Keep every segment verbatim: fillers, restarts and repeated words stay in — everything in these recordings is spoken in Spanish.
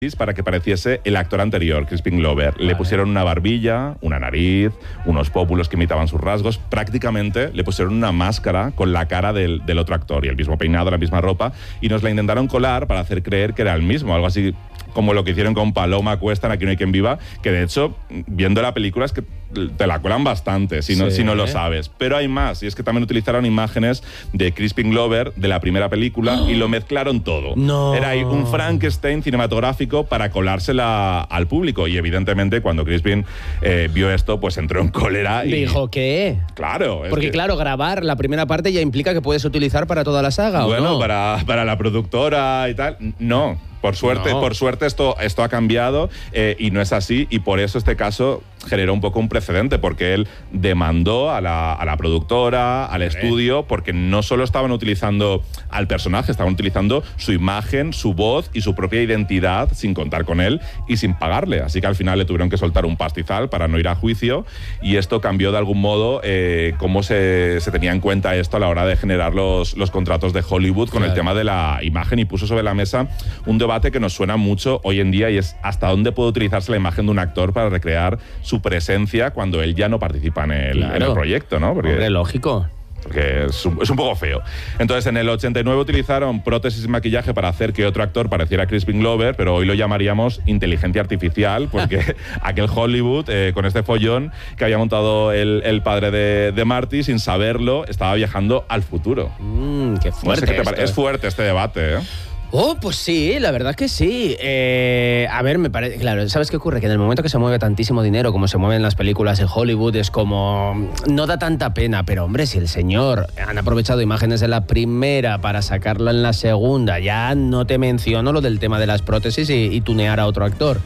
para que pareciese el actor anterior, Crispin Glover. Vale. Le pusieron una barbilla, una nariz, unos pómulos que imitaban sus rasgos. Prácticamente le pusieron una máscara con la cara del, del otro actor y el mismo peinado, la misma ropa, y nos la intentaron colar para hacer creer que era el mismo, algo así como lo que hicieron con Paloma Cuesta en Aquí no hay quien viva, que de hecho, viendo la película, es que te la cuelan bastante, si no, sí, si no lo sabes. Pero hay más, y es que también utilizaron imágenes de Crispin Glover de la primera película y lo mezclaron todo. No. Era ahí un Frankenstein cinematográfico para colársela al público. Y evidentemente, cuando Crispin eh, vio esto, pues entró en cólera y... Dijo, ¿qué? Claro. Porque que... claro, grabar la primera parte ya implica que puedes utilizar para toda la saga, bueno, ¿o no? para, para la productora y tal, no. Por suerte, no. por suerte esto, esto ha cambiado eh, y no es así, y por eso este caso generó un poco un precedente, porque él demandó a la, a la productora, al estudio, porque no solo estaban utilizando al personaje, estaban utilizando su imagen, su voz y su propia identidad sin contar con él y sin pagarle. Así que al final le tuvieron que soltar un pastizal para no ir a juicio, y esto cambió de algún modo eh, cómo se, se tenía en cuenta esto a la hora de generar los, los contratos de Hollywood con claro. el tema de la imagen, y puso sobre la mesa un debate que nos suena mucho hoy en día, y es hasta dónde puede utilizarse la imagen de un actor para recrear su presencia cuando él ya no participa en el, claro. en el proyecto, ¿no? Porque, Hombre, lógico. Porque es un, es un poco feo. Entonces, en el ochenta y nueve utilizaron prótesis y maquillaje para hacer que otro actor pareciera Crispin Glover, pero hoy lo llamaríamos inteligencia artificial, porque aquel Hollywood, eh, con este follón que había montado el, el padre de, de Marty, sin saberlo, estaba viajando al futuro. Mm, qué fuerte. No sé qué te es fuerte este debate, ¿eh? Oh, pues sí, la verdad que sí. Eh, a ver, me parece... Claro, ¿sabes qué ocurre? Que en el momento que se mueve tantísimo dinero como se mueven las películas en Hollywood, es como... No da tanta pena, pero hombre, si el señor han aprovechado imágenes de la primera para sacarla en la segunda, ya no te menciono lo del tema de las prótesis y, y tunear a otro actor.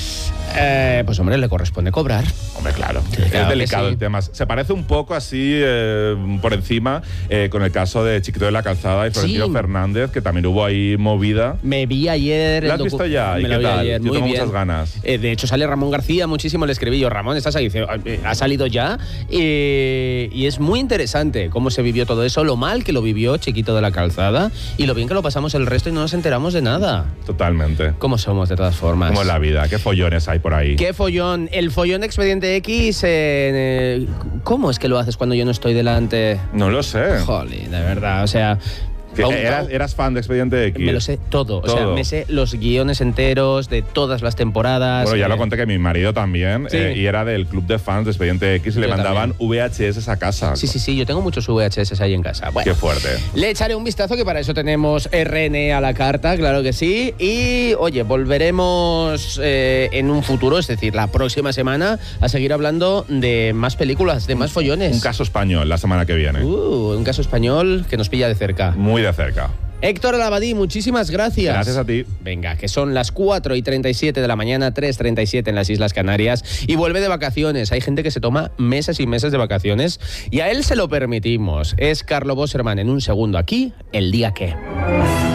Eh, pues hombre, le corresponde cobrar. Hombre, claro. Sí, es claro delicado sí. el tema. Se parece un poco así eh, por encima eh, con el caso de Chiquito de la Calzada y Florentino sí. Fernández, que también hubo ahí movida. Me vi ayer... ¿Lo has visto ya? ¿Y qué tal? Ayer. Yo Muy tengo bien. muchas ganas. Eh, de hecho, sale Ramón García, muchísimo le escribí yo. Ramón, estás ahí, ha salido ya. Eh, y es muy interesante cómo se vivió todo eso, lo mal que lo vivió Chiquito de la Calzada y lo bien que lo pasamos el resto y no nos enteramos de nada. Totalmente. ¿Cómo somos, de todas formas? Como es la vida. ¿Qué follones hay por ahí? ¿Qué follón? El follón de Expediente X, eh, ¿cómo es que lo haces cuando yo no estoy delante? No lo sé. Jolín, de verdad, o sea... ¿Eras, ¿Eras fan de Expediente X? Me lo sé todo. todo. O sea, me sé los guiones enteros de todas las temporadas. Bueno, ya eh... lo conté que mi marido también, sí. eh, y era del club de fans de Expediente X y yo le mandaban también. V H S a casa. Sí, sí, sí, yo tengo muchos V H S ahí en casa. Bueno, qué fuerte. Le echaré un vistazo, que para eso tenemos R N a la carta, claro que sí. Y, oye, volveremos eh, en un futuro, es decir, la próxima semana, a seguir hablando de más películas, de más follones. Un caso español la semana que viene. Uh, un caso español que nos pilla de cerca. Muy de cerca. Héctor Labadí, muchísimas gracias. Gracias a ti. Venga, que son las cuatro y treinta y siete de la mañana, tres y treinta y siete en las Islas Canarias, y vuelve de vacaciones. Hay gente que se toma meses y meses de vacaciones y a él se lo permitimos. Es Carlo Bosserman en un segundo aquí, El Día Que.